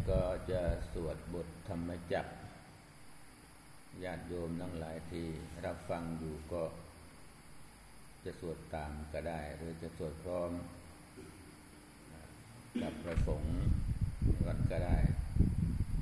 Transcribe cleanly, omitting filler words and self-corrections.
ก็จะสวดบทธรรมจักรญาติโยมทั้งหลายที่รับฟังอยู่ก็จะสวดตามก็ได้หรือจะสวดพร้อมกับพระสงฆ์วัดก็ได้